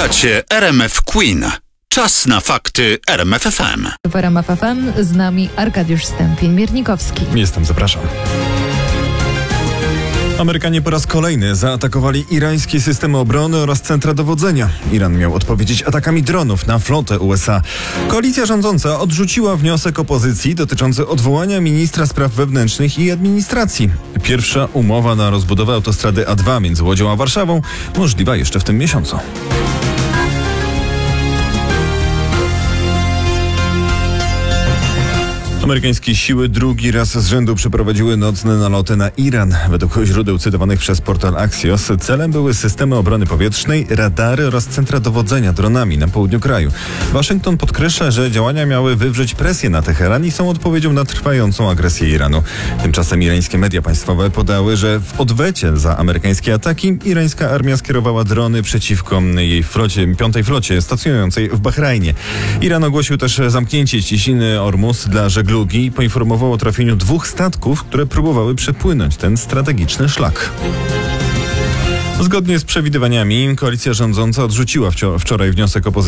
Słuchacie RMF Queen. Czas na fakty RMF FM. W RMF FM z nami Arkadiusz Stępień-Miernikowski. Jestem, zapraszam. Amerykanie po raz kolejny zaatakowali irańskie systemy obrony oraz centra dowodzenia. Iran miał odpowiedzieć atakami dronów na flotę USA. Koalicja rządząca odrzuciła wniosek opozycji dotyczący odwołania ministra spraw wewnętrznych i administracji. Pierwsza umowa na rozbudowę autostrady A2 między Łodzią a Warszawą możliwa jeszcze w tym miesiącu. Amerykańskie siły drugi raz z rzędu przeprowadziły nocne naloty na Iran. Według źródeł cytowanych przez portal Axios celem były systemy obrony powietrznej, radary oraz centra dowodzenia dronami na południu kraju. Waszyngton podkreśla, że działania miały wywrzeć presję na Teheran i są odpowiedzią na trwającą agresję Iranu. Tymczasem irańskie media państwowe podały, że w odwecie za amerykańskie ataki irańska armia skierowała drony przeciwko jej piątej flocie stacjonującej w Bahrajnie. Iran ogłosił też zamknięcie cieśniny Ormus dla żeglugi i poinformował o trafieniu 2 statków, które próbowały przepłynąć ten strategiczny szlak. Zgodnie z przewidywaniami koalicja rządząca odrzuciła wczoraj wniosek opozycji